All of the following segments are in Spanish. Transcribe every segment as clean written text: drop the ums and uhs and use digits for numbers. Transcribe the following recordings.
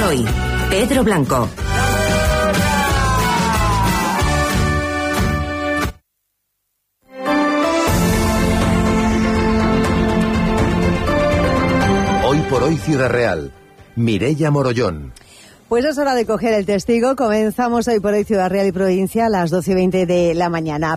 por hoy. Pedro Blanco. Hoy por hoy Ciudad Real. Mireia Morollón. Pues es hora de coger el testigo. Comenzamos hoy por hoy Ciudad Real y Provincia a las 12:20 de la mañana.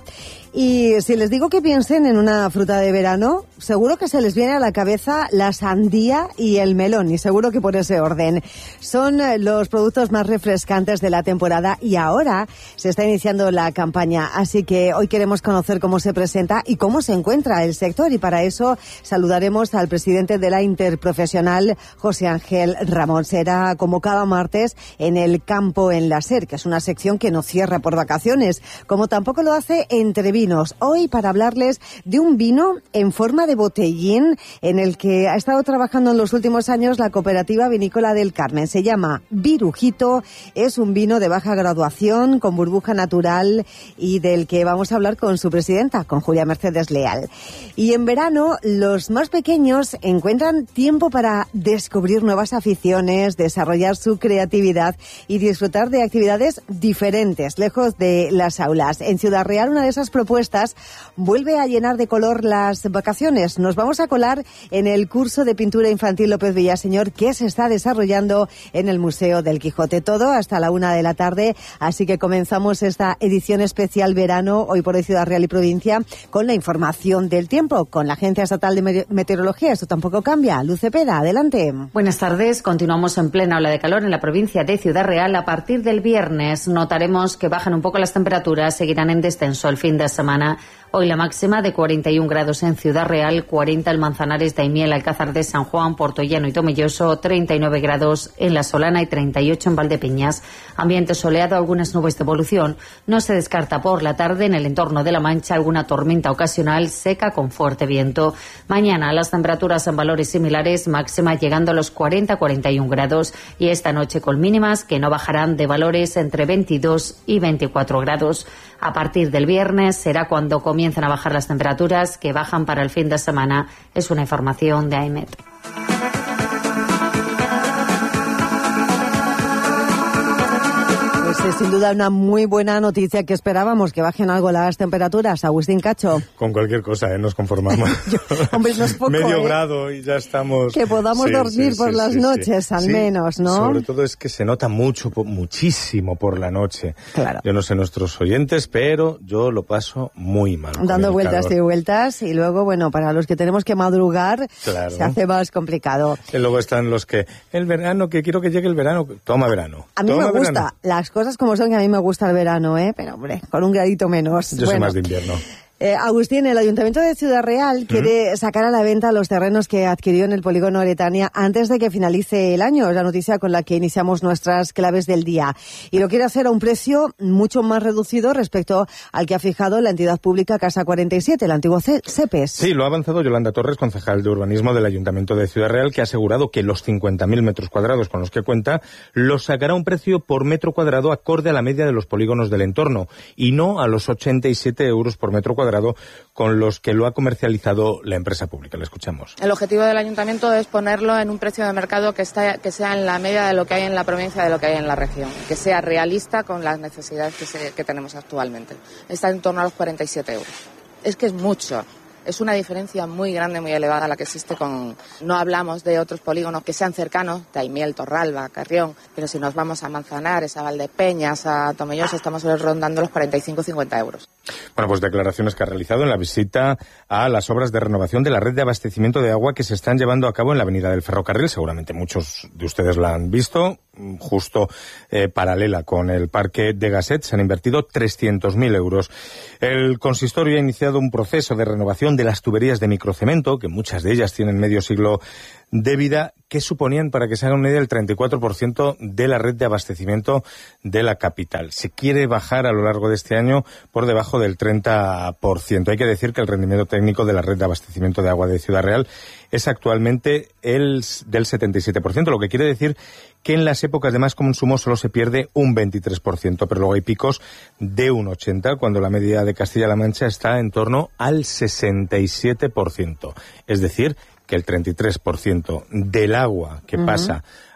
Y si les digo que piensen en una fruta de verano, seguro que se les viene a la cabeza la sandía y el melón, y seguro que por ese orden. Son los productos más refrescantes de la temporada y ahora se está iniciando la campaña, así que hoy queremos conocer cómo se presenta y cómo se encuentra el sector, y para eso saludaremos al presidente de la Interprofesional, José Ángel Ramón. Será como cada martes en el Campo en la SER, que es una sección que no cierra por vacaciones, como tampoco lo hace Entre Vinos. Hoy para hablarles de un vino en forma de botellín en el que ha estado trabajando en los últimos años la Cooperativa Vinícola del Carmen. Se llama Virujito, es un vino de baja graduación, con burbuja natural, y del que vamos a hablar con su presidenta, con Julia Mercedes Leal. Y en verano los más pequeños encuentran tiempo para descubrir nuevas aficiones, desarrollar su creatividad y disfrutar de actividades diferentes, lejos de las aulas. En Ciudad Real, una de esas propuestas vuelve a llenar de color las vacaciones. Nos vamos a colar en el curso de pintura infantil López Villaseñor que se está desarrollando en el Museo del Quijote. Todo hasta la 1 de la tarde, así que comenzamos esta edición especial verano, hoy por hoy Ciudad Real y Provincia, con la información del tiempo, con la Agencia Estatal de Meteorología. Esto tampoco cambia. Luz Cepeda, adelante. Buenas tardes. Continuamos en plena ola de calor en la provincia de Ciudad Real. A partir del viernes notaremos que bajan un poco las temperaturas, seguirán en descenso el fin de semana. Hoy la máxima de 41 grados en Ciudad Real, 40 en Manzanares, Daimiel, Alcázar de San Juan, Portollano y Tomelloso, 39 grados en La Solana y 38 en Valdepeñas. Ambiente soleado, algunas nubes de evolución. No se descarta por la tarde en el entorno de La Mancha alguna tormenta ocasional seca con fuerte viento. Mañana las temperaturas en valores similares, máxima llegando a los 40-41 grados, y esta noche con mínimas que no bajarán de valores entre 22 y 24 grados. A partir del viernes será cuando comiencen a bajar las temperaturas, que bajan para el fin de semana. Es una información de AEMET. Pues es sin duda una muy buena noticia, que esperábamos que bajen algo las temperaturas. Agustín Cacho. Con cualquier cosa, nos conformamos. Hombre, no es poco, medio grado y ya estamos. Que podamos dormir por las noches, al menos, ¿no? Sobre todo es que se nota muchísimo por la noche. Claro. Yo no sé nuestros oyentes, pero yo lo paso muy mal. Dando vueltas y vueltas, y luego, bueno, para los que tenemos que madrugar, claro, se hace más complicado. Y luego están los que, el verano, que quiero que llegue el verano. Toma verano. A mí me gusta, las cosas como son, que a mí me gusta el verano, pero hombre, con un gradito menos. Yo soy más de invierno. Agustín, el Ayuntamiento de Ciudad Real quiere sacar a la venta los terrenos que adquirió en el polígono Aretania antes de que finalice el año. Es la noticia con la que iniciamos nuestras claves del día. Y lo quiere hacer a un precio mucho más reducido respecto al que ha fijado la entidad pública Casa 47, el antiguo CEPES. Sí, lo ha avanzado Yolanda Torres, concejal de Urbanismo del Ayuntamiento de Ciudad Real, que ha asegurado que los 50.000 metros cuadrados con los que cuenta los sacará a un precio por metro cuadrado acorde a la media de los polígonos del entorno, y no a los 87 euros por metro cuadrado con los que lo ha comercializado la empresa pública. Le escuchamos. El objetivo del ayuntamiento es ponerlo en un precio de mercado que sea en la media de lo que hay en la provincia, de lo que hay en la región, que sea realista con las necesidades que tenemos actualmente. Está en torno a los 47 euros. Es que es mucho. Es una diferencia muy grande, muy elevada la que existe con... No hablamos de otros polígonos que sean cercanos, Daimiel, Torralba, Carrión, pero si nos vamos a Manzanares, a Valdepeñas, a Tomelloso, estamos rondando los 45-50 euros. Bueno, pues declaraciones que ha realizado en la visita a las obras de renovación de la red de abastecimiento de agua que se están llevando a cabo en la Avenida del Ferrocarril. Seguramente muchos de ustedes la han visto. Justo paralela con el parque de Gasset, se han invertido 300.000 euros. El consistorio ha iniciado un proceso de renovación de las tuberías de microcemento, que muchas de ellas tienen medio siglo de vida, que suponían, para que se hagan una idea, el 34% de la red de abastecimiento de la capital. Se quiere bajar a lo largo de este año por debajo del 30%. Hay que decir que el rendimiento técnico de la red de abastecimiento de agua de Ciudad Real es actualmente el del 77%, lo que quiere decir que en las épocas de más consumo solo se pierde un 23%, pero luego hay picos de un 80%, cuando la media de Castilla-La Mancha está en torno al 67%. Es decir, que el 33% del agua que pasa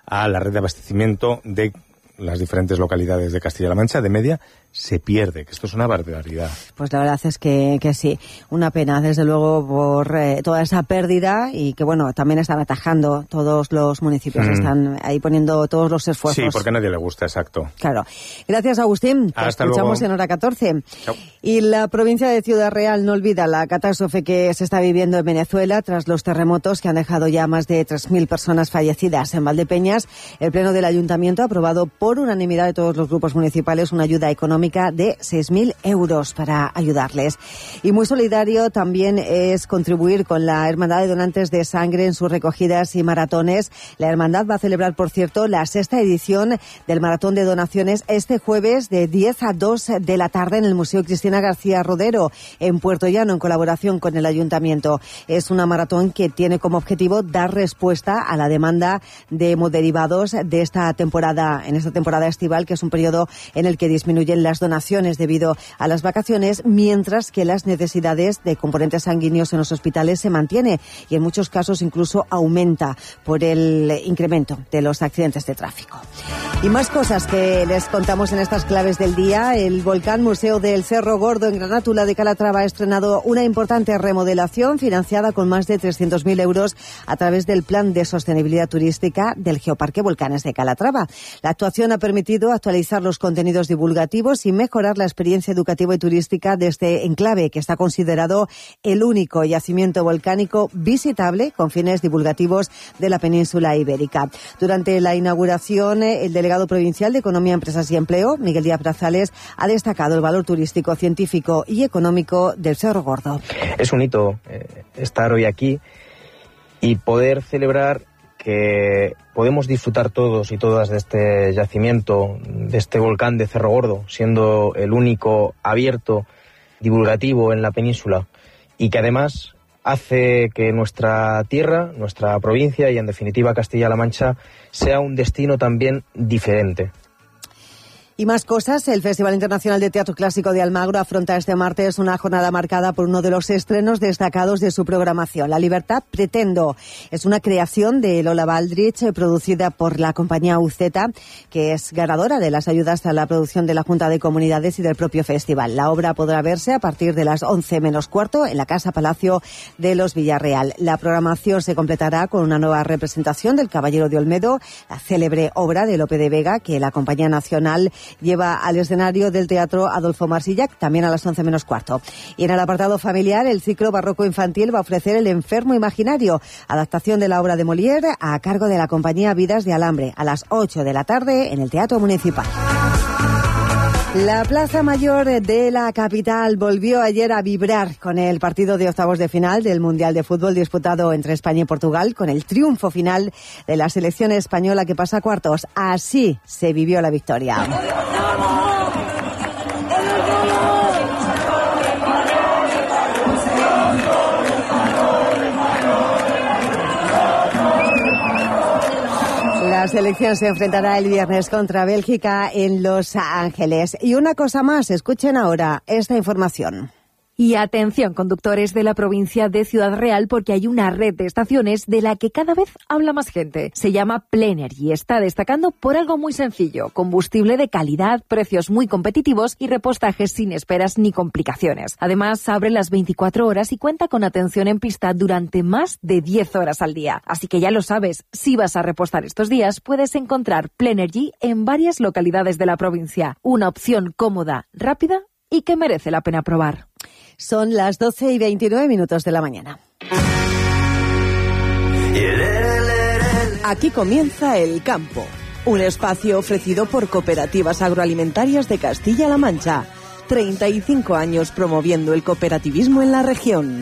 a la red de abastecimiento de las diferentes localidades de Castilla-La Mancha, de media, se pierde, que esto es una barbaridad. Pues la verdad es que sí, una pena, desde luego, por toda esa pérdida, y que, bueno, también están atajando todos los municipios, están ahí poniendo todos los esfuerzos. Sí, porque a nadie le gusta, exacto. Claro. Gracias, Agustín. Te escuchamos en Hora 14. Chao. Y la provincia de Ciudad Real no olvida la catástrofe que se está viviendo en Venezuela tras los terremotos que han dejado ya más de 3.000 personas fallecidas. En Valdepeñas, el Pleno del Ayuntamiento ha aprobado por unanimidad de todos los grupos municipales una ayuda económica de 6.000 euros para ayudarles. Y muy solidario también es contribuir con la Hermandad de Donantes de Sangre en sus recogidas y maratones. La hermandad va a celebrar, por cierto, la 6ª edición del Maratón de Donaciones este jueves de 10 a 2 de la tarde en el Museo Cristina García Rodero, en Puerto Llano, en colaboración con el Ayuntamiento. Es una maratón que tiene como objetivo dar respuesta a la demanda de hemoderivados de esta temporada estival, que es un periodo en el que disminuyen las donaciones debido a las vacaciones, mientras que las necesidades de componentes sanguíneos en los hospitales se mantiene y en muchos casos incluso aumenta por el incremento de los accidentes de tráfico. Y más cosas que les contamos en estas claves del día. El Volcán Museo del Cerro Gordo en Granátula de Calatrava ha estrenado una importante remodelación financiada con más de 300.000 euros a través del Plan de Sostenibilidad Turística del Geoparque Volcanes de Calatrava. La actuación ha permitido actualizar los contenidos divulgativos y mejorar la experiencia educativa y turística de este enclave, que está considerado el único yacimiento volcánico visitable con fines divulgativos de la península ibérica. Durante la inauguración, el delegado provincial de Economía, Empresas y Empleo, Miguel Díaz Brazales, ha destacado el valor turístico, científico y económico del Cerro Gordo. Es un hito estar hoy aquí y poder celebrar que podemos disfrutar todos y todas de este yacimiento, de este volcán de Cerro Gordo, siendo el único abierto, divulgativo en la península, y que además hace que nuestra tierra, nuestra provincia y en definitiva Castilla-La Mancha sea un destino también diferente. Y más cosas, el Festival Internacional de Teatro Clásico de Almagro afronta este martes una jornada marcada por uno de los estrenos destacados de su programación. La Libertad Pretendo es una creación de Lola Baldrich, producida por la compañía UZ, que es ganadora de las ayudas a la producción de la Junta de Comunidades y del propio festival. La obra podrá verse a partir de las 11 menos cuarto en la Casa Palacio de los Villarreal. La programación se completará con una nueva representación del Caballero de Olmedo, la célebre obra de Lope de Vega, que la Compañía Nacional lleva al escenario del Teatro Adolfo Marsillac, también a las 11 menos cuarto. Y en el apartado familiar, el ciclo barroco infantil va a ofrecer El Enfermo Imaginario, adaptación de la obra de Molière a cargo de la compañía Vidas de Alambre, a las 8 de la tarde en el Teatro Municipal. La Plaza Mayor de la capital volvió ayer a vibrar con el partido de octavos de final del Mundial de Fútbol disputado entre España y Portugal, con el triunfo final de la selección española que pasa a cuartos. Así se vivió la victoria. La selección se enfrentará el viernes contra Bélgica en Los Ángeles. Y una cosa más, escuchen ahora esta información. Y atención, conductores de la provincia de Ciudad Real, porque hay una red de estaciones de la que cada vez habla más gente. Se llama Plenary y está destacando por algo muy sencillo: combustible de calidad, precios muy competitivos y repostajes sin esperas ni complicaciones. Además, abre las 24 horas y cuenta con atención en pista durante más de 10 horas al día. Así que ya lo sabes, si vas a repostar estos días, puedes encontrar Plenary en varias localidades de la provincia. Una opción cómoda, rápida y que merece la pena probar. Son las 12:29 de la mañana. Aquí comienza El Campo, un espacio ofrecido por Cooperativas Agroalimentarias de Castilla-La Mancha. 35 años promoviendo el cooperativismo en la región.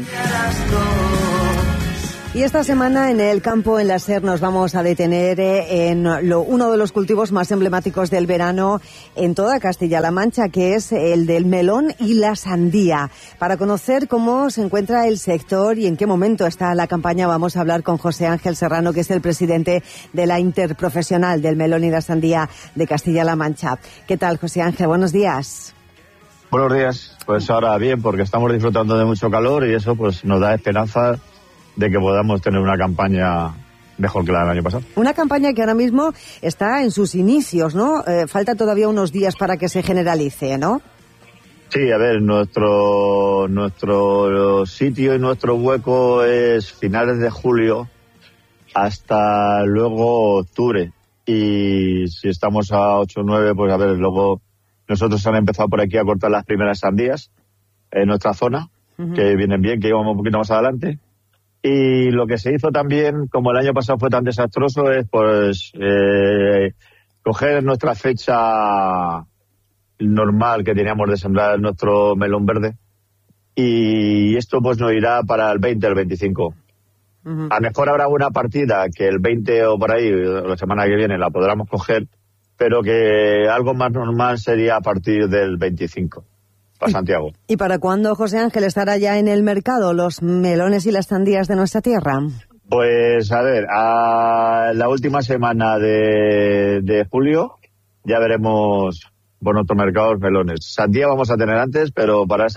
Y esta semana en El Campo, en la SER, nos vamos a detener en uno de los cultivos más emblemáticos del verano en toda Castilla-La Mancha, que es el del melón y la sandía. Para conocer cómo se encuentra el sector y en qué momento está la campaña, vamos a hablar con José Ángel Serrano, que es el presidente de la Interprofesional del Melón y la Sandía de Castilla-La Mancha. ¿Qué tal, José Ángel? Buenos días. Buenos días. Pues ahora bien, porque estamos disfrutando de mucho calor y eso pues nos da esperanza de que podamos tener una campaña mejor que la del año pasado. Una campaña que ahora mismo está en sus inicios, ¿no? Falta todavía unos días para que se generalice, ¿no? Sí, a ver, nuestro sitio y nuestro hueco es finales de julio hasta luego octubre. Y si estamos a 8 o 9, pues a ver, luego nosotros han empezado por aquí a cortar las primeras sandías en nuestra zona, que vienen bien, que íbamos un poquito más adelante. Y lo que se hizo también, como el año pasado fue tan desastroso, es pues coger nuestra fecha normal que teníamos de sembrar nuestro melón verde, y esto pues nos irá para el 20, el 25. A lo mejor habrá una partida que el 20 o por ahí, la semana que viene, la podremos coger, pero que algo más normal sería a partir del 25, para Santiago. ¿Y para cuándo, José Ángel, estará ya en el mercado los melones y las sandías de nuestra tierra? Pues a ver, a la última semana de julio ya veremos por nuestros mercados melones. Sandía vamos a tener antes, pero para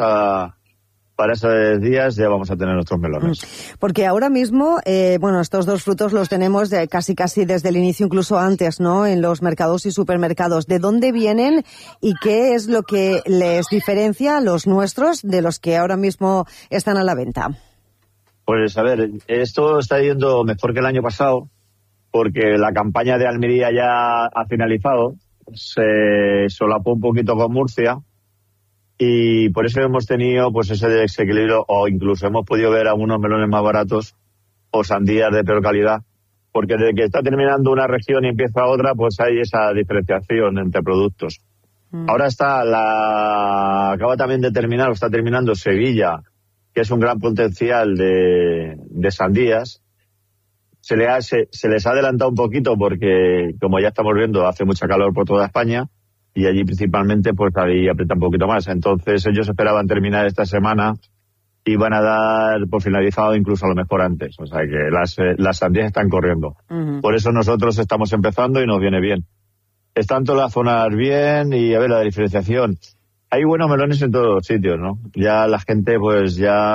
esos días ya vamos a tener nuestros melones. Porque ahora mismo, estos dos frutos los tenemos casi desde el inicio, incluso antes, ¿no? En los mercados y supermercados. ¿De dónde vienen y qué es lo que les diferencia a los nuestros de los que ahora mismo están a la venta? Pues a ver, esto está yendo mejor que el año pasado, porque la campaña de Almería ya ha finalizado. Se solapó un poquito con Murcia y por eso hemos tenido pues ese desequilibrio, o incluso hemos podido ver algunos melones más baratos o sandías de peor calidad, porque desde que está terminando una región y empieza otra, pues hay esa diferenciación entre productos. Ahora acaba también de terminar, o está terminando Sevilla, que es un gran potencial de sandías. Se les ha adelantado un poquito porque, como ya estamos viendo, hace mucha calor por toda España y allí principalmente pues ahí aprieta un poquito más. Entonces ellos esperaban terminar esta semana y van a dar por finalizado incluso a lo mejor antes. O sea que las sandías están corriendo. Por eso nosotros estamos empezando y nos viene bien. Están todas las zonas bien y a ver la diferenciación. Hay buenos melones en todos los sitios, ¿no? Ya la gente pues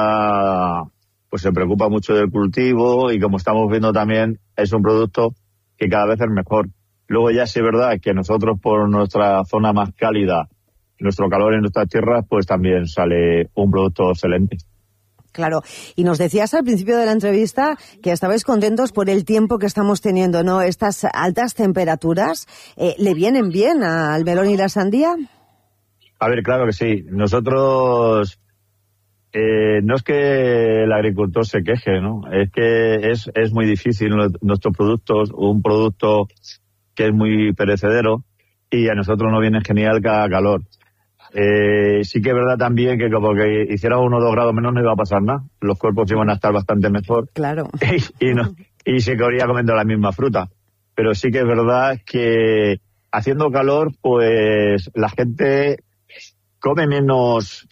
se preocupa mucho del cultivo y como estamos viendo también es un producto que cada vez es mejor. Luego ya sí es verdad que nosotros por nuestra zona más cálida, nuestro calor en nuestras tierras, pues también sale un producto excelente. Claro, y nos decías al principio de la entrevista que estabais contentos por el tiempo que estamos teniendo, ¿no? Estas altas temperaturas, ¿le vienen bien al melón y la sandía? A ver, claro que sí. Nosotros... no es que el agricultor se queje, ¿no? Es que es muy difícil nuestros productos, un producto que es muy perecedero y a nosotros nos viene genial cada calor. Sí que es verdad también que como que hiciera 1 o 2 grados menos no iba a pasar nada. Los cuerpos iban a estar bastante mejor. Claro. Y se quedaría comiendo la misma fruta. Pero sí que es verdad que haciendo calor, pues la gente come menos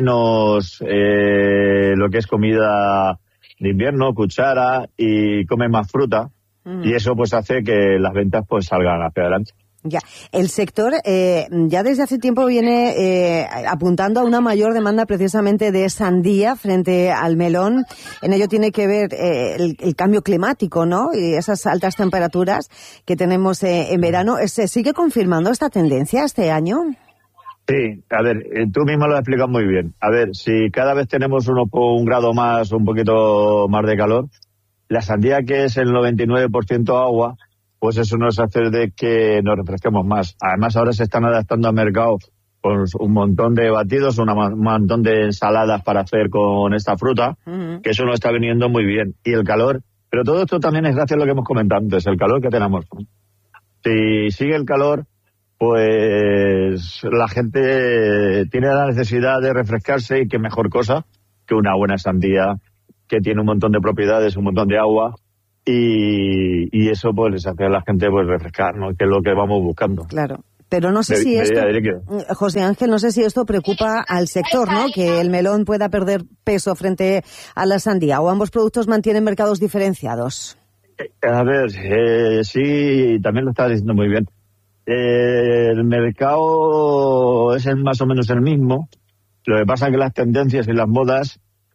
lo que es comida de invierno, cuchara, y come más fruta, y eso pues hace que las ventas pues salgan hacia adelante. Ya, el sector ya desde hace tiempo viene apuntando a una mayor demanda precisamente de sandía frente al melón. En ello tiene que ver el cambio climático, ¿no? Y esas altas temperaturas que tenemos en verano. ¿Se sigue confirmando esta tendencia este año? Sí, a ver, tú mismo lo has explicado muy bien. A ver, si cada vez tenemos un grado más, un poquito más de calor, la sandía, que es el 99% agua, pues eso nos hace de que nos refresquemos más. Además, ahora se están adaptando al mercado con un montón de batidos, un montón de ensaladas para hacer con esta fruta, que eso nos está viniendo muy bien. Y el calor, pero todo esto también es gracias a lo que hemos comentado antes, el calor que tenemos. Si sigue el calor, pues la gente tiene la necesidad de refrescarse, y qué mejor cosa que una buena sandía que tiene un montón de propiedades, un montón de agua, y eso pues les hace a la gente pues refrescar, ¿no? Que es lo que vamos buscando. Claro. Pero no sé si esto, José Ángel, no sé si esto preocupa al sector, ¿no? Que el melón pueda perder peso frente a la sandía, o ambos productos mantienen mercados diferenciados. A ver, sí, también lo estás diciendo muy bien. El mercado es más o menos el mismo. Lo que pasa es que las tendencias y las modas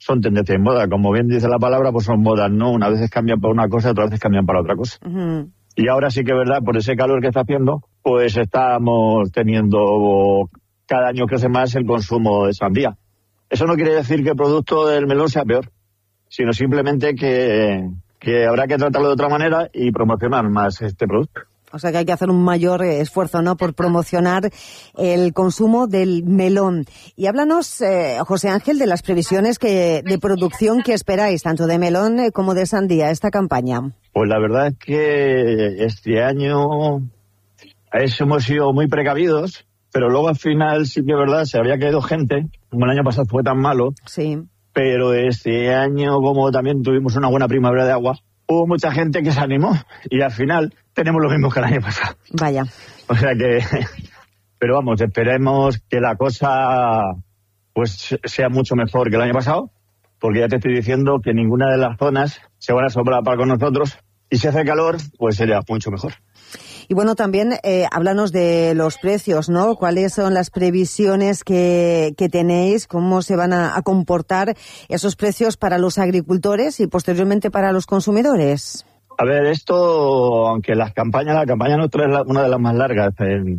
son tendencias y moda. Como bien dice la palabra, pues son modas, ¿no? Una vez cambian para una cosa, otras veces cambian para otra cosa. Uh-huh. Y ahora sí que es verdad, por ese calor que está haciendo, pues estamos teniendo, cada año crece más el consumo de sandía. Eso no quiere decir que el producto del melón sea peor, sino simplemente que habrá que tratarlo de otra manera y promocionar más este producto. O sea que hay que hacer un mayor esfuerzo, ¿no?, por promocionar el consumo del melón. Y háblanos, José Ángel, de las previsiones de producción que esperáis, tanto de melón como de sandía, esta campaña. Pues la verdad es que este año hemos sido muy precavidos, pero luego al final sí que es verdad, se había caído gente, como el año pasado fue tan malo, sí. Pero este año, como también tuvimos una buena primavera de agua, hubo mucha gente que se animó y al final tenemos lo mismo que el año pasado. Vaya. O sea que, pero vamos, esperemos que la cosa pues sea mucho mejor que el año pasado, porque ya te estoy diciendo que ninguna de las zonas se van a solapar con nosotros y si hace calor, pues sería mucho mejor. Y bueno, también háblanos de los precios, ¿no? ¿Cuáles son las previsiones que tenéis? ¿Cómo se van a comportar esos precios para los agricultores y posteriormente para los consumidores? A ver, esto, aunque la campaña nuestra es una de las más largas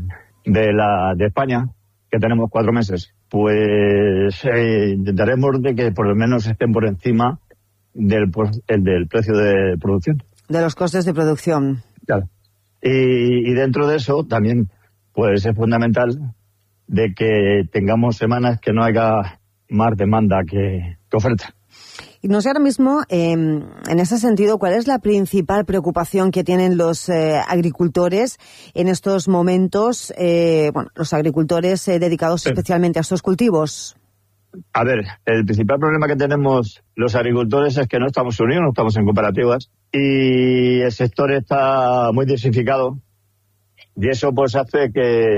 de España, que tenemos 4 meses, pues intentaremos de que por lo menos estén por encima del precio de producción. De los costes de producción. Claro. Y dentro de eso también pues es fundamental de que tengamos semanas que no haya más demanda que oferta. Y no sé ahora mismo, en ese sentido, ¿cuál es la principal preocupación que tienen los agricultores en estos momentos? Los agricultores dedicados especialmente a estos cultivos. A ver, el principal problema que tenemos los agricultores es que no estamos unidos, no estamos en cooperativas y el sector está muy diversificado y eso pues hace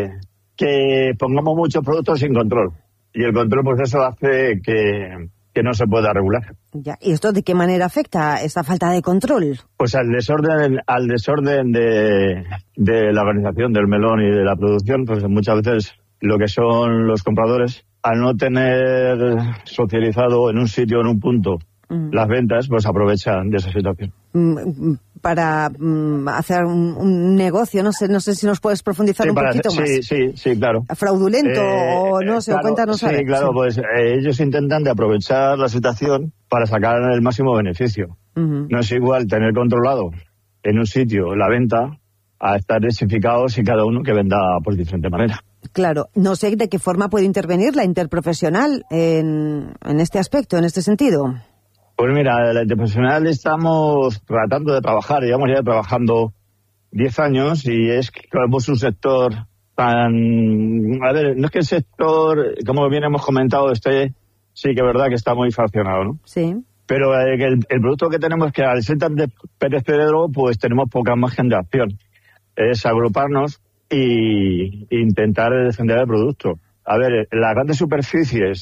que pongamos muchos productos sin control y el control pues eso hace que no se pueda regular. Ya. ¿Y esto de qué manera afecta esta falta de control? Pues al desorden de la organización del melón y de la producción, pues muchas veces lo que son los compradores, al no tener socializado en un sitio, en un punto, las ventas, pues aprovechan de esa situación. Para hacer un negocio, no sé si nos puedes profundizar un poquito más. Sí, claro. ¿Fraudulento o no sé? Claro, Cuéntanos. Sí, claro, sí. Pues ellos intentan de aprovechar la situación para sacar el máximo beneficio. No es igual tener controlado en un sitio la venta a estar diversificados y cada uno que venda por diferente manera. Claro, no sé de qué forma puede intervenir la interprofesional en este aspecto, en este sentido. Pues mira, la interprofesional estamos tratando de trabajar, llevamos ya trabajando 10 años y es que como es un sector tan... A ver, no es que el sector, como bien hemos comentado, sí que es verdad que está muy fraccionado, ¿no? Sí. Pero el producto que tenemos es que al ser tan perecedero, pues tenemos poca margen de acción. Es agruparnos y intentar defender el producto. A ver, las grandes superficies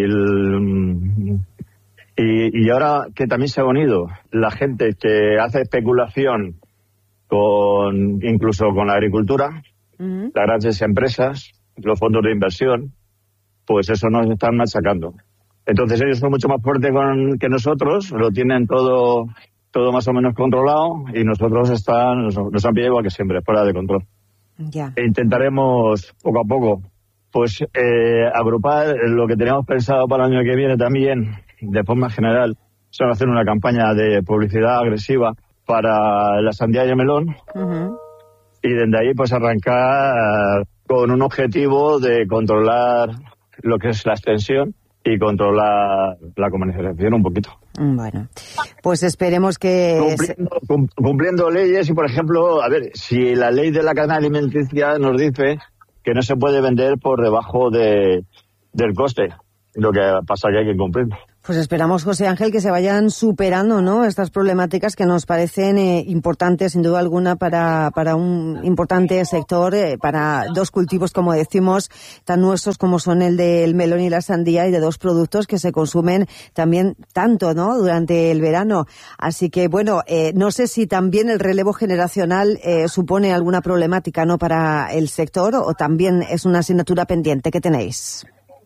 y ahora que también se ha unido la gente que hace especulación incluso con la agricultura, las grandes empresas, los fondos de inversión, pues eso nos están machacando. Entonces ellos son mucho más fuertes que nosotros, lo tienen todo más o menos controlado y nosotros nos han pillado igual que siempre, fuera de control. Ya. E intentaremos poco a poco pues agrupar lo que teníamos pensado para el año que viene también, de forma general, son hacer una campaña de publicidad agresiva para la sandía y el melón y desde ahí pues arrancar con un objetivo de controlar lo que es la extensión y controlar la comercialización un poquito. Bueno, pues esperemos que... Cumpliendo leyes y, por ejemplo, a ver, si la ley de la cadena alimenticia nos dice que no se puede vender por debajo del coste, lo que pasa que hay que cumplirlo. Pues esperamos, José Ángel, que se vayan superando, ¿no?, estas problemáticas que nos parecen importantes, sin duda alguna, para un importante sector, para dos cultivos, como decimos, tan nuestros como son el del melón y la sandía, y de dos productos que se consumen también tanto, ¿no?, durante el verano. Así que, bueno, no sé si también el relevo generacional supone alguna problemática, ¿no?, para el sector, o también es una asignatura pendiente que tenéis.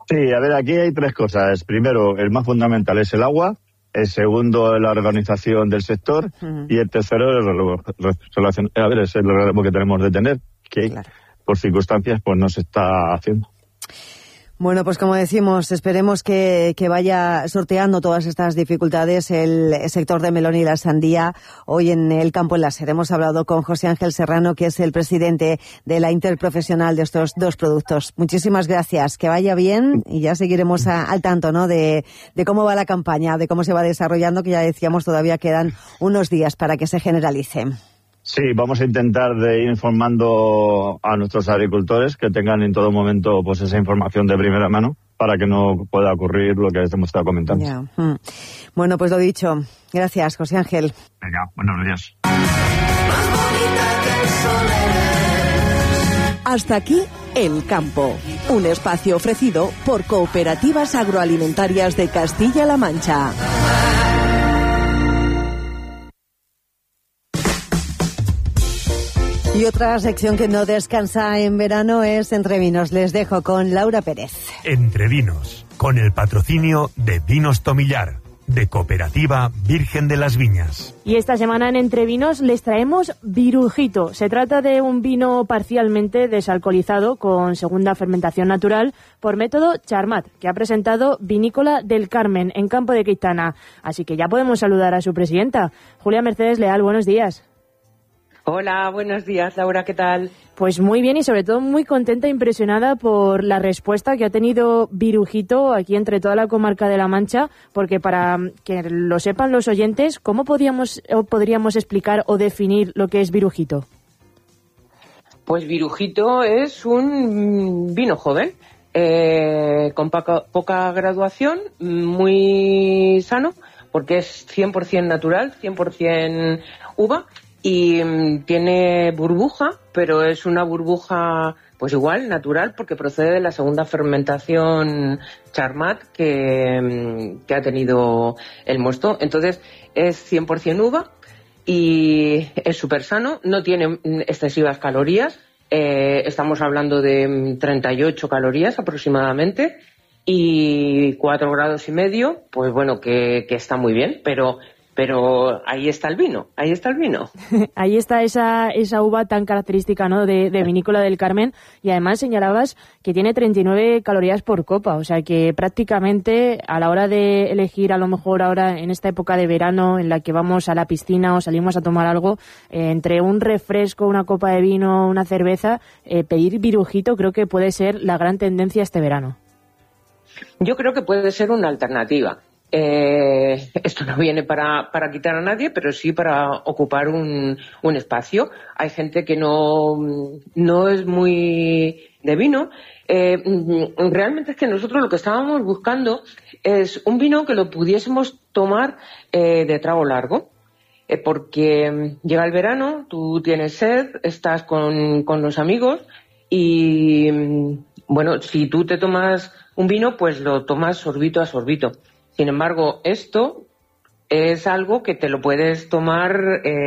Sí, a ver, aquí hay tres cosas. Primero, el más fundamental es el agua. El segundo, la organización del sector. Y el tercero, es el relevo que tenemos de tener, que por circunstancias pues no se está haciendo. Bueno, pues como decimos, esperemos que vaya sorteando todas estas dificultades el sector de melón y la sandía hoy en el campo en la sede. Hemos hablado con José Ángel Serrano, que es el presidente de la interprofesional de estos dos productos. Muchísimas gracias, que vaya bien y ya seguiremos al tanto, ¿no?, de cómo va la campaña, de cómo se va desarrollando, que ya decíamos todavía quedan unos días para que se generalice. Sí, vamos a intentar de ir informando a nuestros agricultores que tengan en todo momento pues esa información de primera mano para que no pueda ocurrir lo que hemos estado comentando. Ya. Bueno, pues lo dicho. Gracias, José Ángel. Venga, buenos días. Hasta aquí El Campo, un espacio ofrecido por Cooperativas Agroalimentarias de Castilla-La Mancha. Y otra sección que no descansa en verano es Entre Vinos. Les dejo con Laura Pérez. Entre Vinos, con el patrocinio de Vinos Tomillar, de Cooperativa Virgen de las Viñas. Y esta semana en Entre Vinos les traemos Virujito. Se trata de un vino parcialmente desalcoholizado con segunda fermentación natural por método Charmat, que ha presentado Vinícola del Carmen en Campo de Quintana. Así que ya podemos saludar a su presidenta. Julia Mercedes Leal, buenos días. Hola, buenos días, Laura, ¿qué tal? Pues muy bien y sobre todo muy contenta e impresionada por la respuesta que ha tenido Virujito aquí entre toda la comarca de La Mancha, porque para que lo sepan los oyentes, ¿cómo podríamos explicar o definir lo que es Virujito? Pues Virujito es un vino joven, con poca graduación, muy sano, porque es 100% natural, 100% uva, y tiene burbuja, pero es una burbuja pues igual, natural, porque procede de la segunda fermentación Charmat que ha tenido el mosto. Entonces es 100% uva y es súper sano, no tiene excesivas calorías, estamos hablando de 38 calorías aproximadamente y 4,5 grados, pues bueno, que está muy bien, pero ahí está el vino, ahí está el vino. Ahí está esa uva tan característica, ¿no?, de Vinícola del Carmen, y además señalabas que tiene 39 calorías por copa, o sea que prácticamente a la hora de elegir, a lo mejor ahora en esta época de verano en la que vamos a la piscina o salimos a tomar algo, entre un refresco, una copa de vino, una cerveza, pedir Virujito creo que puede ser la gran tendencia este verano. Yo creo que puede ser una alternativa. Esto no viene para quitar a nadie, pero sí para ocupar un espacio. Hay gente que no es muy de vino. Realmente es que nosotros lo que estábamos buscando es un vino que lo pudiésemos tomar de trago largo. Porque llega el verano, tú tienes sed, estás con los amigos y, bueno, si tú te tomas un vino, pues lo tomas sorbito a sorbito. Sin embargo, esto es algo que te lo puedes tomar,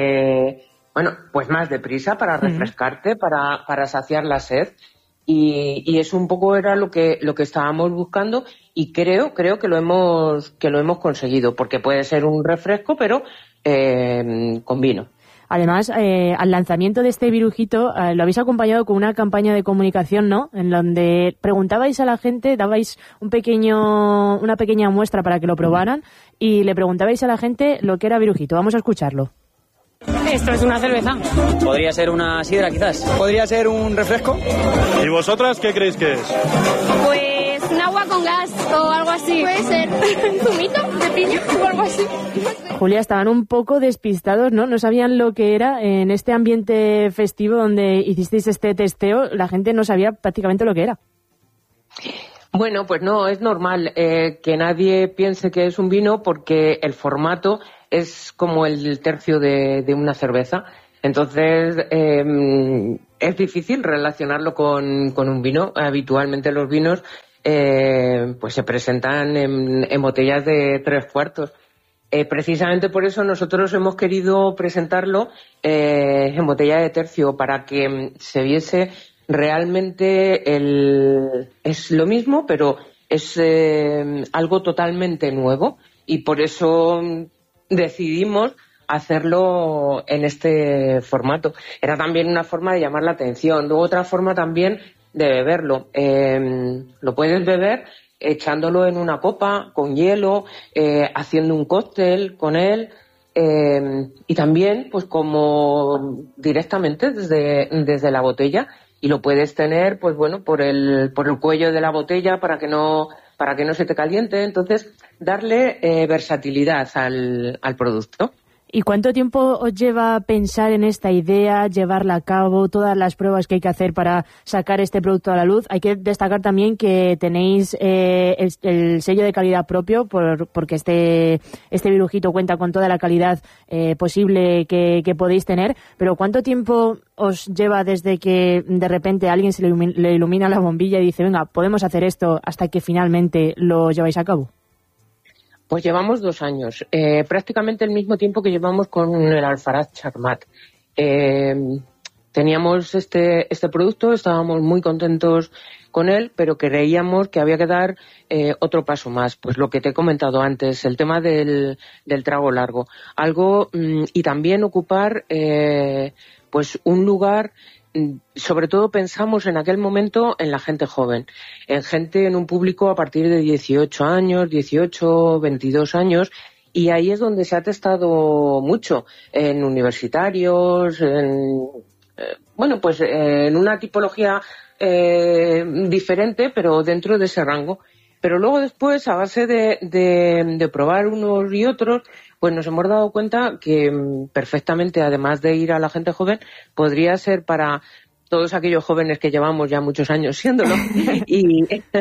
pues más deprisa para refrescarte, para saciar la sed. Y eso un poco era lo que estábamos buscando y creo que lo hemos conseguido, porque puede ser un refresco, pero con vino. Además, al lanzamiento de este Virujito lo habéis acompañado con una campaña de comunicación, ¿no?, en donde preguntabais a la gente, dabais una pequeña muestra para que lo probaran y le preguntabais a la gente lo que era Virujito. Vamos a escucharlo. Esto es una cerveza. Podría ser una sidra, quizás. Podría ser un refresco. ¿Y vosotras qué creéis que es? Pues un agua con gas o algo así. Puede ser un zumito de piña o algo así. Julia, estaban un poco despistados, ¿no? No sabían lo que era. En este ambiente festivo donde hicisteis este testeo, la gente no sabía prácticamente lo que era. Bueno, pues no, es normal que nadie piense que es un vino porque el formato es como el tercio de una cerveza. Entonces, es difícil relacionarlo con un vino. Habitualmente los vinos pues se presentan en botellas de 3/4. Precisamente por eso nosotros hemos querido presentarlo en botella de tercio, para que se viese realmente es lo mismo, pero Es algo totalmente nuevo y por eso decidimos hacerlo en este formato. Era también una forma de llamar la atención. Luego otra forma también de beberlo. Lo puedes beber echándolo en una copa con hielo, haciendo un cóctel con él, y también pues como directamente desde la botella, y lo puedes tener pues bueno por el cuello de la botella para que no se te caliente. Entonces darle versatilidad al producto. ¿Y cuánto tiempo os lleva pensar en esta idea, llevarla a cabo, todas las pruebas que hay que hacer para sacar este producto a la luz? Hay que destacar también que tenéis el sello de calidad propio, porque este virujito cuenta con toda la calidad posible que podéis tener. Pero ¿cuánto tiempo os lleva desde que de repente alguien se le ilumina la bombilla y dice, venga, podemos hacer esto, hasta que finalmente lo lleváis a cabo? Pues llevamos 2 años, prácticamente el mismo tiempo que llevamos con el Alfarad Charmat. Teníamos este producto, estábamos muy contentos con él, pero creíamos que había que dar otro paso más. Pues lo que te he comentado antes, el tema del trago largo. Y también ocupar pues un lugar. Sobre todo pensamos en aquel momento en la gente joven, en un público a partir de 18 años, 18, 22 años, y ahí es donde se ha testado mucho, en universitarios, en una tipología diferente, pero dentro de ese rango. Pero luego después, a base de probar unos y otros, pues nos hemos dado cuenta que perfectamente, además de ir a la gente joven, podría ser para todos aquellos jóvenes que llevamos ya muchos años siéndolo. y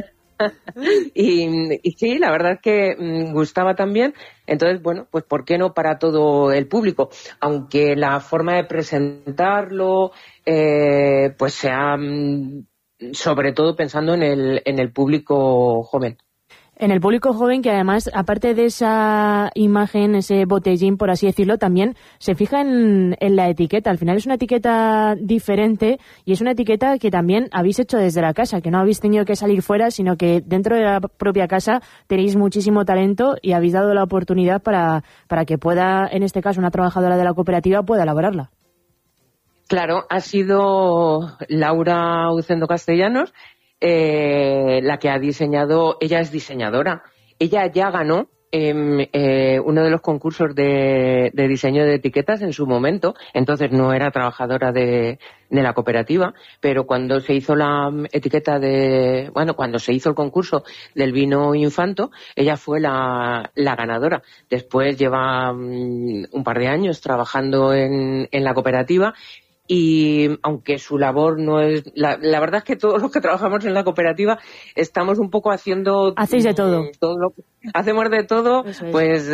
sí, la verdad es que gustaba también. Entonces, bueno, pues ¿por qué no para todo el público? Aunque la forma de presentarlo pues sea sobre todo pensando en el público joven. En el público joven, que además, aparte de esa imagen, ese botellín, por así decirlo, también se fija en la etiqueta. Al final es una etiqueta diferente y es una etiqueta que también habéis hecho desde la casa, que no habéis tenido que salir fuera, sino que dentro de la propia casa tenéis muchísimo talento y habéis dado la oportunidad para que pueda, en este caso, una trabajadora de la cooperativa pueda elaborarla. Claro, ha sido Laura Ucendo Castellanos la que ha diseñado. Ella es diseñadora. Ella ya ganó uno de los concursos de diseño de etiquetas en su momento. Entonces no era trabajadora de la cooperativa, pero cuando se hizo la etiqueta cuando se hizo el concurso del vino Infanto, ella fue la ganadora. Después lleva un par de años trabajando en la cooperativa. Y aunque su labor no es... La verdad es que todos los que trabajamos en la cooperativa estamos un poco haciendo... Hacéis de todo. Hacemos de todo, pues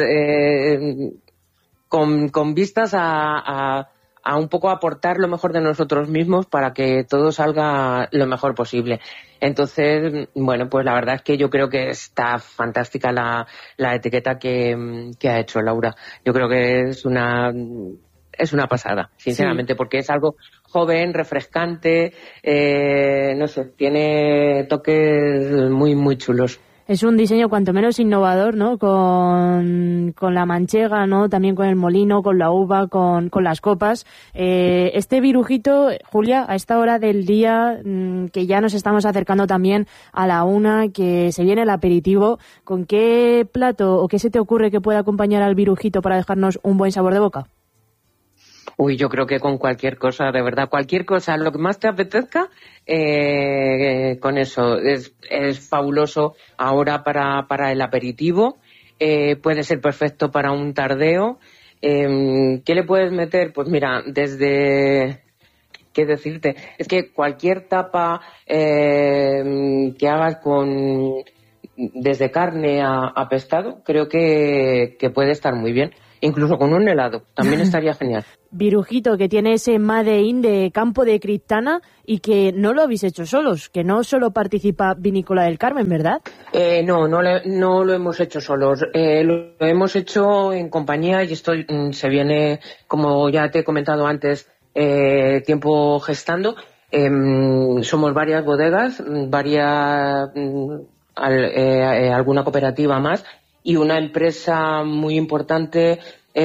con vistas a un poco aportar lo mejor de nosotros mismos para que todo salga lo mejor posible. Entonces, bueno, pues la verdad es que yo creo que está fantástica la etiqueta que ha hecho Laura. Yo creo que es una pasada, sinceramente, sí. Porque es algo joven, refrescante, no sé, tiene toques muy, muy chulos. Es un diseño cuanto menos innovador, ¿no? Con la manchega, ¿no? También con el molino, con la uva, con las copas. Este virujito, Julia, a esta hora del día, que ya nos estamos acercando también a la 1, que se viene el aperitivo, ¿con qué plato o qué se te ocurre que pueda acompañar al virujito para dejarnos un buen sabor de boca? Uy, yo creo que con cualquier cosa, de verdad, cualquier cosa, lo que más te apetezca, con eso. Es fabuloso ahora para el aperitivo, puede ser perfecto para un tardeo. ¿Qué le puedes meter? Pues mira, ¿qué decirte? Es que cualquier tapa que hagas desde carne a pescado, creo que puede estar muy bien. Incluso con un helado, también estaría genial. Virujito, que tiene ese Made in de Campo de Criptana y que no lo habéis hecho solos, que no solo participa Vinícola del Carmen, ¿verdad? No lo hemos hecho solos. Lo hemos hecho en compañía y esto se viene, como ya te he comentado antes, tiempo gestando. Somos varias bodegas, alguna cooperativa más y una empresa muy importante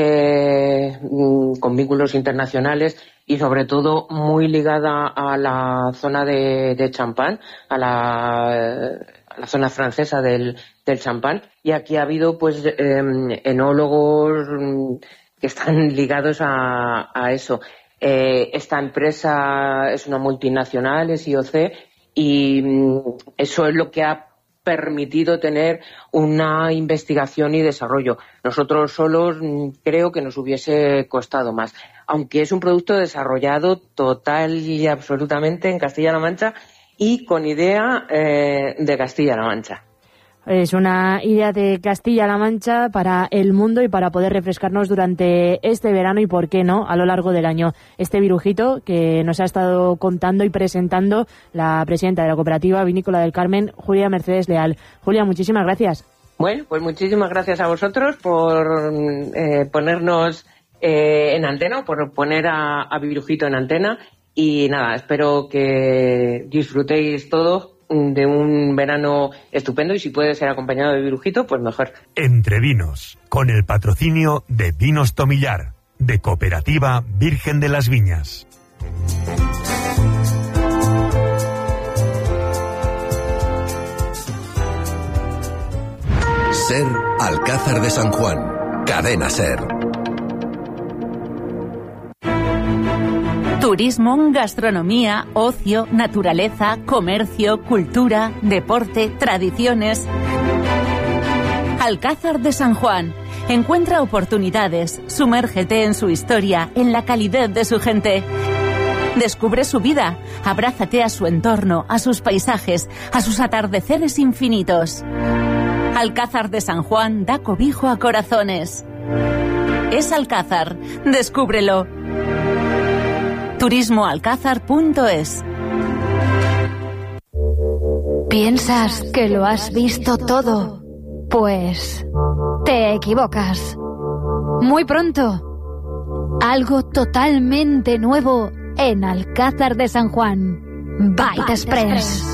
con vínculos internacionales y sobre todo muy ligada a la zona de champán, a la zona francesa del champán. Y aquí ha habido pues enólogos que están ligados a eso. Esta empresa es una multinacional, es IOC, y eso es lo que ha permitido tener una investigación y desarrollo. Nosotros solos creo que nos hubiese costado más, aunque es un producto desarrollado total y absolutamente en Castilla-La Mancha y con idea de Castilla-La Mancha. Es una idea de Castilla-La Mancha para el mundo y para poder refrescarnos durante este verano y, por qué no, a lo largo del año. Este virujito que nos ha estado contando y presentando la presidenta de la Cooperativa Vinícola del Carmen, Julia Mercedes Leal. Julia, muchísimas gracias. Bueno, pues muchísimas gracias a vosotros por ponernos en antena, por poner a Virujito en antena. Y nada, espero que disfrutéis todos de un verano estupendo y si puede ser acompañado de Virujito, pues mejor. Entre Vinos, con el patrocinio de Vinos Tomillar, de Cooperativa Virgen de las Viñas. SER Alcázar de San Juan. Cadena SER. Turismo, gastronomía, ocio, naturaleza, comercio, cultura, deporte, tradiciones. Alcázar de San Juan. Encuentra oportunidades, sumérgete en su historia, en la calidez de su gente. Descubre su vida, abrázate a su entorno, a sus paisajes, a sus atardeceres infinitos. Alcázar de San Juan da cobijo a corazones. Es Alcázar, descúbrelo. turismoalcázar.es. ¿Piensas que lo has visto todo? Pues te equivocas. Muy pronto, algo totalmente nuevo en Alcázar de San Juan. Bite Express.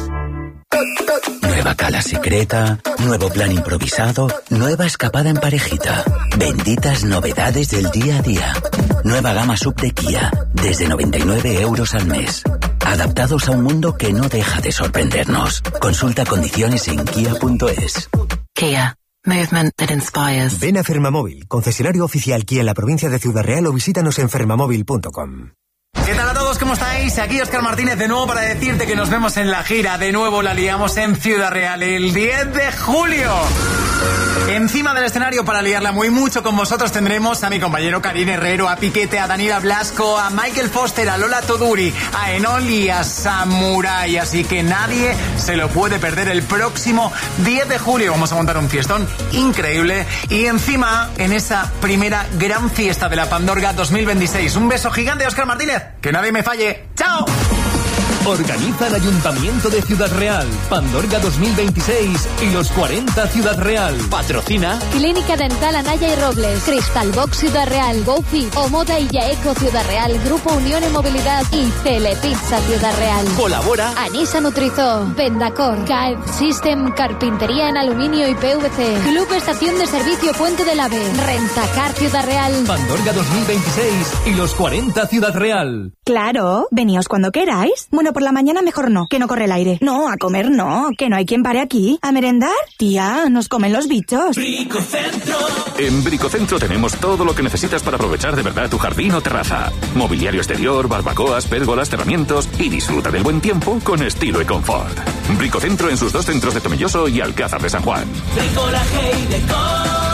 Nueva cala secreta, nuevo plan improvisado, nueva escapada en parejita. Benditas novedades del día a día. Nueva gama sub de Kia, desde 99 euros al mes. Adaptados a un mundo que no deja de sorprendernos. Consulta condiciones en kia.es. Kia. Movement that inspires. Ven a Fermamóvil, concesionario oficial Kia en la provincia de Ciudad Real, o visítanos en fermamóvil.com. ¿Qué tal a todos? ¿Cómo estáis? Aquí Óscar Martínez de nuevo para decirte que nos vemos en la gira. De nuevo la liamos en Ciudad Real el 10 de julio. Encima del escenario para liarla muy mucho con vosotros tendremos a mi compañero Karim Herrero, a Piquete, a Daniela Blasco, a Michael Foster, a Lola Toduri, a Enol y a Samurai. Así que nadie se lo puede perder el próximo 10 de julio. Vamos a montar un fiestón increíble y encima en esa primera gran fiesta de la Pandorga 2026. Un beso gigante, Óscar Martínez. Que nadie me falle. ¡Chao! Organiza el Ayuntamiento de Ciudad Real, Pandorga 2026 y los 40 Ciudad Real. Patrocina Clínica Dental Anaya y Robles, Crystal Box Ciudad Real, GoFit, Omoda y Yaeco Ciudad Real, Grupo Unión en Movilidad y Telepizza Ciudad Real. Colabora Anisa Nutrizo, Vendacor, CAEP System, Carpintería en Aluminio y PVC, Club Estación de Servicio Puente del Ave, Rentacar Ciudad Real. Pandorga 2026 y los 40 Ciudad Real. Claro, veníos cuando queráis. Bueno, por la mañana mejor no, que no corre el aire. No, a comer no, que no hay quien pare aquí. ¿A merendar? Tía, nos comen los bichos. Bricocentro. En Bricocentro tenemos todo lo que necesitas para aprovechar de verdad tu jardín o terraza. Mobiliario exterior, barbacoas, pérgolas, cerramientos y disfruta del buen tiempo con estilo y confort. Bricocentro en sus 2 centros de Tomelloso y Alcázar de San Juan. Bricolaje y decoración.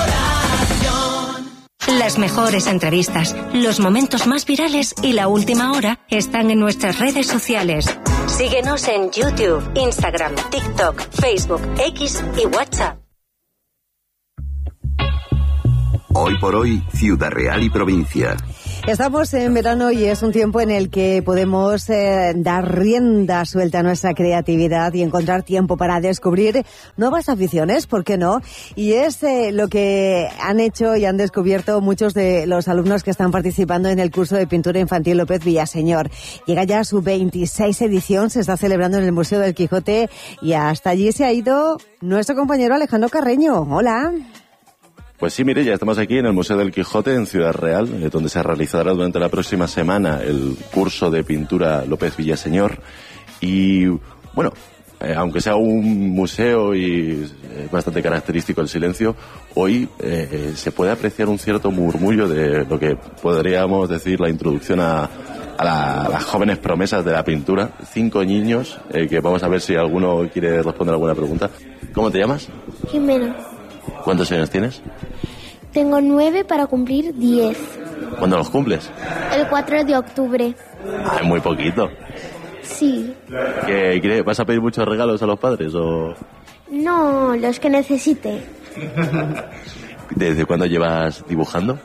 Las mejores entrevistas, los momentos más virales y la última hora están en nuestras redes sociales. Síguenos en YouTube, Instagram, TikTok, Facebook, X y WhatsApp. Hoy por hoy, Ciudad Real y provincia. Estamos en verano y es un tiempo en el que podemos dar rienda suelta a nuestra creatividad y encontrar tiempo para descubrir nuevas aficiones, ¿por qué no? Y es lo que han hecho y han descubierto muchos de los alumnos que están participando en el curso de pintura infantil López Villaseñor. Llega ya a su 26 edición, se está celebrando en el Museo del Quijote y hasta allí se ha ido nuestro compañero Alejandro Carreño. Hola. Pues sí, mire, ya estamos aquí en el Museo del Quijote, en Ciudad Real, donde se realizará durante la próxima semana el curso de pintura López Villaseñor. Y, bueno, aunque sea un museo y es bastante característico el silencio, hoy se puede apreciar un cierto murmullo de lo que podríamos decir la introducción a las jóvenes promesas de la pintura. 5 niños, que vamos a ver si alguno quiere responder alguna pregunta. ¿Cómo te llamas? Jimena. ¿Cuántos años tienes? Tengo 9 para cumplir 10. ¿Cuándo los cumples? El 4 de octubre. Ah, muy poquito. Sí. ¿Vas a pedir muchos regalos a los padres o...? No, los que necesite. ¿Desde cuándo llevas dibujando?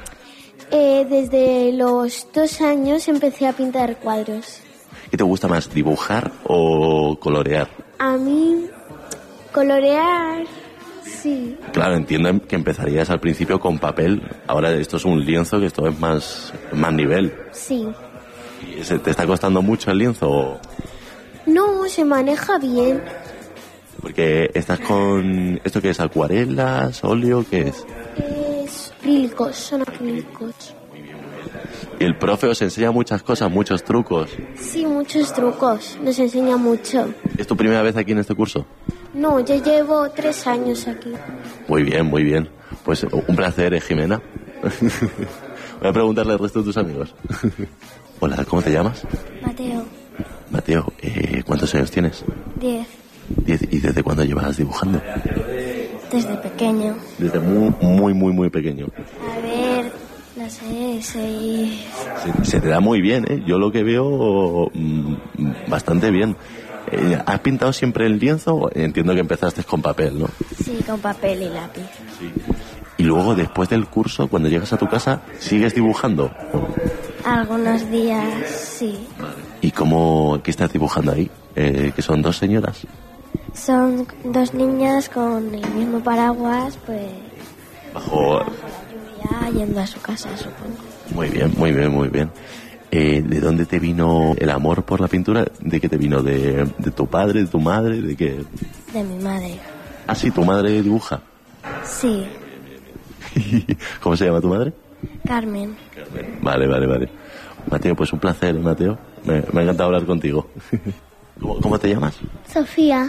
Desde los 2 años empecé a pintar cuadros. ¿Qué te gusta más, dibujar o colorear? A mí, colorear... Sí. Claro, entiendo que empezarías al principio con papel. Ahora esto es un lienzo, que esto es más nivel. Sí. ¿Te está costando mucho el lienzo o...? No, se maneja bien. Porque estás con... ¿Esto qué es? ¿Acuarelas? ¿Óleo? ¿Qué es? Es acrílicos, son acrílicos. ¿Y el profe os enseña muchas cosas, muchos trucos? Sí, muchos trucos. Nos enseña mucho. ¿Es tu primera vez aquí en este curso? No, yo llevo 3 años aquí. Muy bien, muy bien. Pues un placer, Jimena. Voy a preguntarle al resto de tus amigos. Hola, ¿cómo te llamas? Mateo. Mateo, ¿cuántos años tienes? 10. 10. ¿Y desde cuándo llevas dibujando? Desde pequeño. Desde muy pequeño. A ver, no sé, 6. Se te da muy bien, ¿eh? Yo lo que veo bastante bien. ¿Has pintado siempre el lienzo? Entiendo que empezaste con papel, ¿no? Sí, con papel y lápiz. Sí. Y luego, después del curso, cuando llegas a tu casa, ¿sigues dibujando? Algunos días, sí. ¿Y qué estás dibujando ahí? ¿Que son 2 señoras? Son 2 niñas con el mismo paraguas, pues... Bajo la lluvia, yendo a su casa, supongo. Muy bien, muy bien, muy bien. ¿De dónde te vino el amor por la pintura? ¿De qué te vino? ¿De tu padre, de tu madre? ¿De qué? De mi madre. Ah, sí, ¿tu madre dibuja? Sí. ¿Cómo se llama tu madre? Carmen. Vale. Mateo, pues un placer, Mateo. Me ha encantado hablar contigo. ¿Cómo te llamas? Sofía.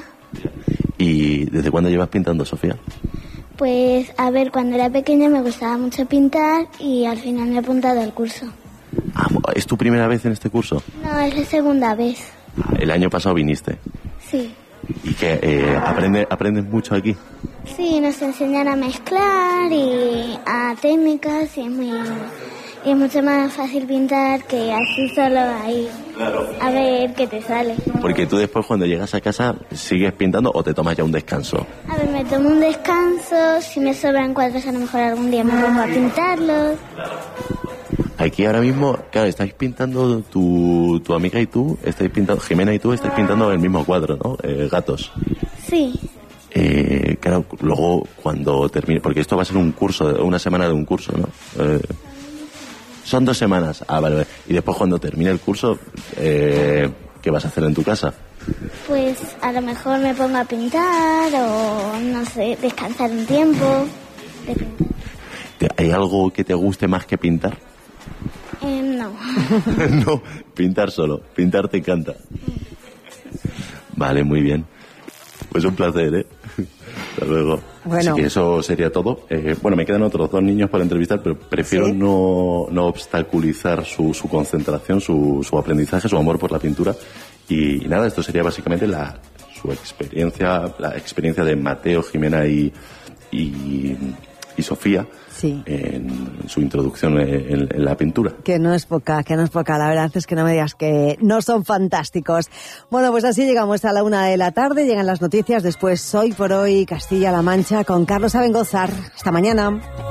¿Y desde cuándo llevas pintando, Sofía? Pues, a ver, cuando era pequeña me gustaba mucho pintar y al final me he apuntado al curso. Ah, ¿es tu primera vez en este curso? No, es la segunda vez. El año pasado viniste. Sí. ¿Y qué? ¿Aprendes mucho aquí? Sí, nos enseñan a mezclar y a técnicas y es mucho más fácil pintar que así solo ahí. Claro. A ver qué te sale. Porque tú después cuando llegas a casa sigues pintando o te tomas ya un descanso. A ver, me tomo un descanso, si me sobran cuadros a lo mejor algún día me pongo a pintarlos. Aquí ahora mismo, claro, estáis pintando tu amiga y tú, Jimena y tú estáis pintando el mismo cuadro, ¿no? Gatos. Sí. Claro, luego cuando termine, porque esto va a ser un curso, una semana de un curso, ¿no? Son 2 semanas. Ah, vale. Y después cuando termine el curso, ¿qué vas a hacer en tu casa? Pues a lo mejor me pongo a pintar o, no sé, descansar un tiempo. ¿Hay algo que te guste más que pintar? No. No, pintar solo. Pintar te encanta. Vale, muy bien. Pues un placer, ¿eh? Hasta luego. Bueno. Así que eso sería todo. Bueno, me quedan otros 2 niños para entrevistar, pero prefiero no obstaculizar su concentración, su aprendizaje, su amor por la pintura. Y nada, esto sería básicamente su experiencia, la experiencia de Mateo, Jimena y Sofía. Sí. En su introducción en la pintura. Que no es poca. La verdad es que no me digas que no son fantásticos. Bueno, pues así llegamos a la 1:00 p.m, llegan las noticias, después Hoy por Hoy Castilla-La Mancha con Carlos Abengozar. Hasta mañana.